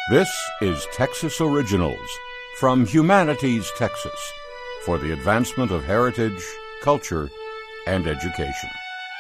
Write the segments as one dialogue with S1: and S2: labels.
S1: This is Texas Originals from Humanities, Texas, for the advancement of heritage, culture, and education.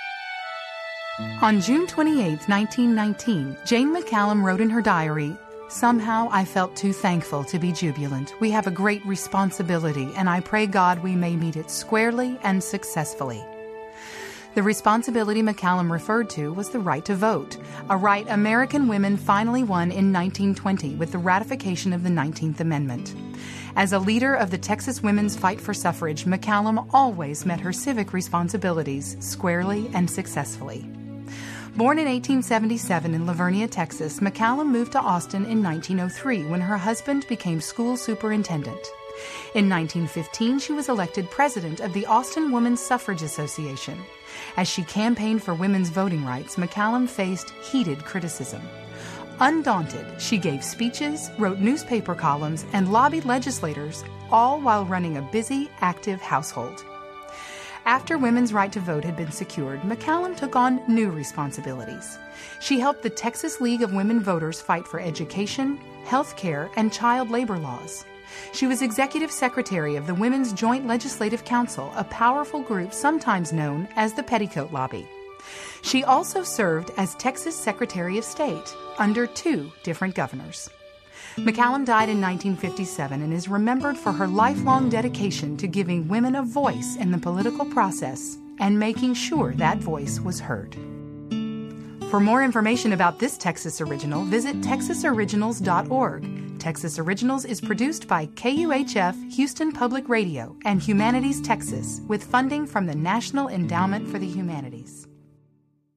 S2: On June 28, 1919, Jane McCallum wrote in her diary, "Somehow I felt too thankful to be jubilant. We have a great responsibility, and I pray God we may meet it squarely and successfully." The responsibility McCallum referred to was the right to vote, a right American women finally won in 1920 with the ratification of the 19th Amendment. As a leader of the Texas women's fight for suffrage, McCallum always met her civic responsibilities squarely and successfully. Born in 1877 in Lavernia, Texas, McCallum moved to Austin in 1903 when her husband became school superintendent. In 1915, she was elected president of the Austin Women's Suffrage Association. As she campaigned for women's voting rights, McCallum faced heated criticism. Undaunted, she gave speeches, wrote newspaper columns, and lobbied legislators, all while running a busy, active household. After women's right to vote had been secured, McCallum took on new responsibilities. She helped the Texas League of Women Voters fight for education, health care, and child labor laws. She was executive secretary of the Women's Joint Legislative Council, a powerful group sometimes known as the Petticoat Lobby. She also served as Texas Secretary of State under two different governors. McCallum died in 1957 and is remembered for her lifelong dedication to giving women a voice in the political process and making sure that voice was heard. For more information about this Texas Original, visit texasoriginals.org. Texas Originals is produced by KUHF Houston Public Radio and Humanities Texas with funding from the National Endowment for the Humanities.